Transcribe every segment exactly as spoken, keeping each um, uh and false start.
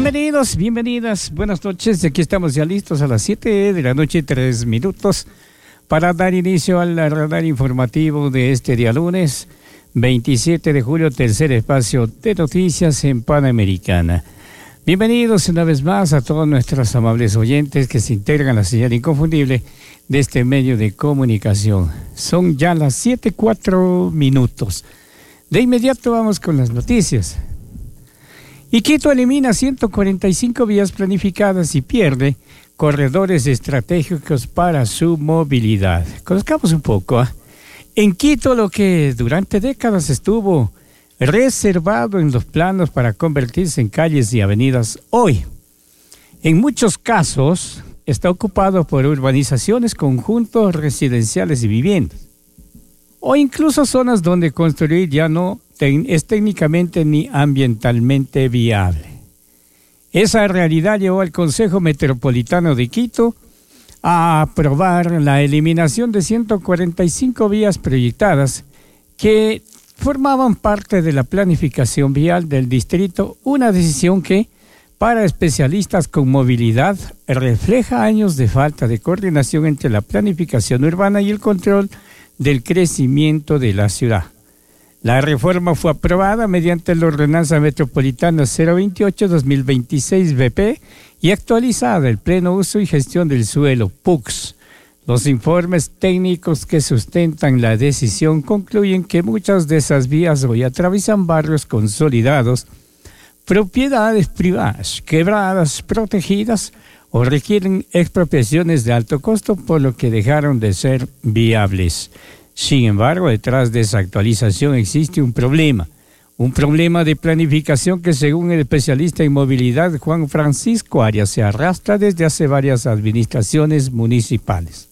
Bienvenidos, bienvenidas, buenas noches. Aquí estamos ya listos a las siete de la noche, tres minutos, para dar inicio al radar informativo de este día lunes, veintisiete de julio, tercer espacio de noticias en Panamericana. Bienvenidos una vez más a todos nuestros amables oyentes que se integran a la señal inconfundible de este medio de comunicación. Son ya las siete, cuatro minutos. De inmediato vamos con las noticias. Iquito elimina ciento cuarenta y cinco vías planificadas y pierde corredores estratégicos para su movilidad. Conozcamos un poco. ¿eh? En Quito, lo que durante décadas estuvo reservado en los planos para convertirse en calles y avenidas, hoy, en muchos casos, está ocupado por urbanizaciones, conjuntos residenciales y viviendas, o incluso zonas donde construir ya no es técnicamente ni ambientalmente viable. Esa realidad llevó al Consejo Metropolitano de Quito a aprobar la eliminación de ciento cuarenta y cinco vías proyectadas que formaban parte de la planificación vial del distrito, una decisión que, para especialistas con movilidad, refleja años de falta de coordinación entre la planificación urbana y el control del crecimiento de la ciudad. La reforma fue aprobada mediante la Ordenanza Metropolitana cero veintiocho guión dos mil veintiséis B P y actualizada el Pleno Uso y Gestión del Suelo, P U C S. Los informes técnicos que sustentan la decisión concluyen que muchas de esas vías hoy atraviesan barrios consolidados, propiedades privadas, quebradas, protegidas o requieren expropiaciones de alto costo, por lo que dejaron de ser viables. Sin embargo, detrás de esa actualización existe un problema, un problema de planificación que, según el especialista en movilidad Juan Francisco Arias, se arrastra desde hace varias administraciones municipales.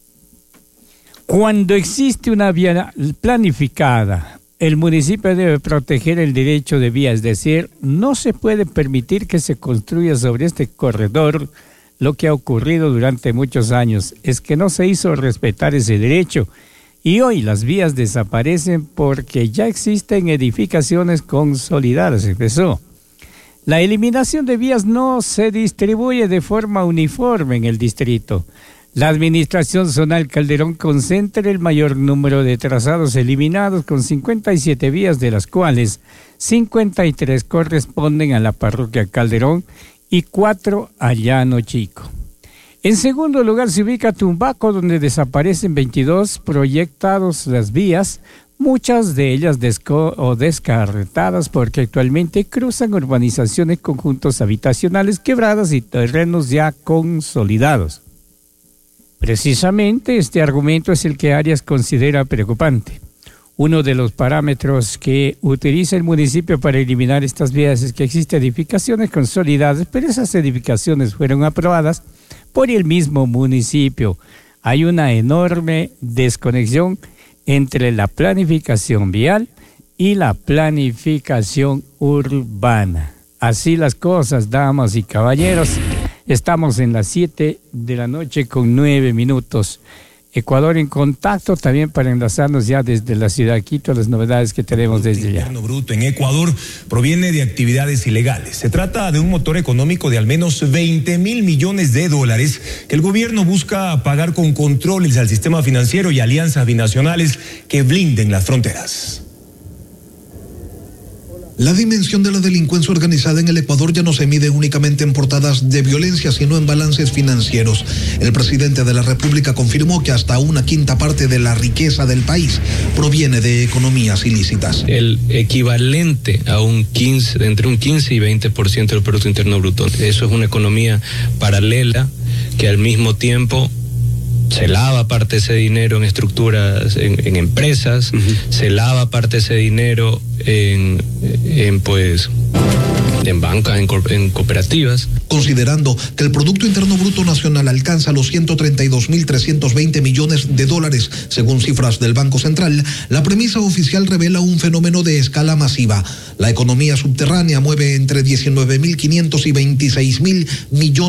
Cuando existe una vía planificada, el municipio debe proteger el derecho de vía, es decir, no se puede permitir que se construya sobre este corredor. Lo que ha ocurrido durante muchos años es que no se hizo respetar ese derecho y hoy las vías desaparecen porque ya existen edificaciones consolidadas, expresó. La eliminación de vías no se distribuye de forma uniforme en el distrito. La administración zonal Calderón concentra el mayor número de trazados eliminados con cincuenta y siete vías, de las cuales cincuenta y tres corresponden a la parroquia Calderón y cuatro a Llano Chico. En segundo lugar se ubica Tumbaco, donde desaparecen veintidós proyectados las vías, muchas de ellas desco- o descarretadas porque actualmente cruzan urbanizaciones, conjuntos habitacionales, quebradas y terrenos ya consolidados. Precisamente este argumento es el que Arias considera preocupante. Uno de los parámetros que utiliza el municipio para eliminar estas vías es que existen edificaciones consolidadas, pero esas edificaciones fueron aprobadas por el mismo municipio. Hay una enorme desconexión entre la planificación vial y la planificación urbana. Así las cosas, damas y caballeros. Estamos en las siete de la noche con nueve minutos. Ecuador en contacto también para enlazarnos ya desde la ciudad de Quito, las novedades que tenemos desde allá. El Interno Bruto en Ecuador proviene de actividades ilegales. Se trata de un motor económico de al menos veinte mil millones de dólares que el gobierno busca pagar con controles al sistema financiero y alianzas binacionales que blinden las fronteras. La dimensión de la delincuencia organizada en el Ecuador ya no se mide únicamente en portadas de violencia, sino en balances financieros. El presidente de la República confirmó que hasta una quinta parte de la riqueza del país proviene de economías ilícitas. El equivalente a un quince, entre un quince y veinte por ciento del Producto Interno Bruto. Eso es una economía paralela que al mismo tiempo se lava parte de ese dinero en estructuras, en, en empresas, uh-huh. se lava parte de ese dinero en, en pues, en bancas, en, en cooperativas. Considerando que el Producto Interno Bruto Nacional alcanza los ciento treinta y dos mil trescientos veinte millones de dólares, según cifras del Banco Central, la premisa oficial revela un fenómeno de escala masiva. La economía subterránea mueve entre diecinueve mil quinientos y veintiséis mil millones